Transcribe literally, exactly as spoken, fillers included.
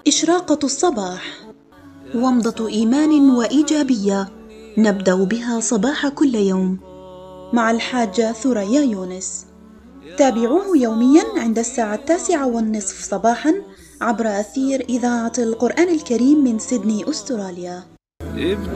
إشراقة الصباح، ومضة إيمان وإيجابية نبدأ بها صباح كل يوم مع الحاجة ثريا يونس. تابعوه يوميا عند الساعة التاسعة والنصف صباحا عبر أثير إذاعة القرآن الكريم من سيدني أستراليا.